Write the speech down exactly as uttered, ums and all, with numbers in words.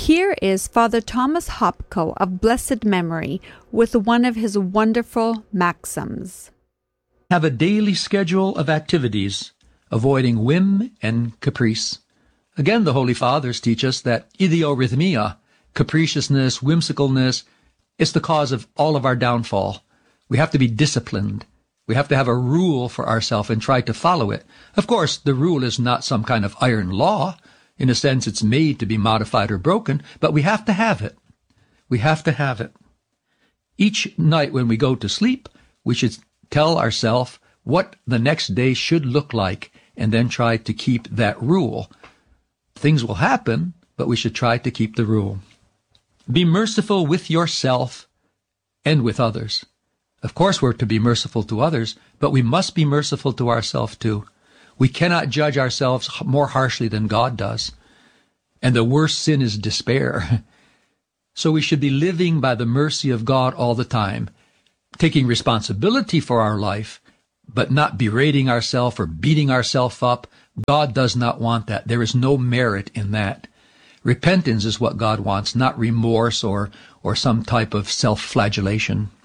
Here is Father Thomas Hopko of blessed memory with one of his wonderful maxims. Have a daily schedule of activities, avoiding whim and caprice. Again, the Holy Fathers teach us that idiorhythmia, capriciousness, whimsicalness, is the cause of all of our downfall. We have to be disciplined. We have to have a rule for ourselves and try to follow it. Of course, the rule is not some kind of iron law. In a sense, it's made to be modified or broken, but we have to have it. We have to have it. Each night when we go to sleep, we should tell ourselves what the next day should look like and then try to keep that rule. Things will happen, but we should try to keep the rule. Be merciful with yourself and with others. Of course, we're to be merciful to others, but we must be merciful to ourselves too. We cannot judge ourselves more harshly than God does. And the worst sin is despair. So we should be living by the mercy of God all the time, taking responsibility for our life, but not berating ourselves or beating ourselves up. God does not want that. There is no merit in that. Repentance is what God wants, not remorse or, or some type of self-flagellation.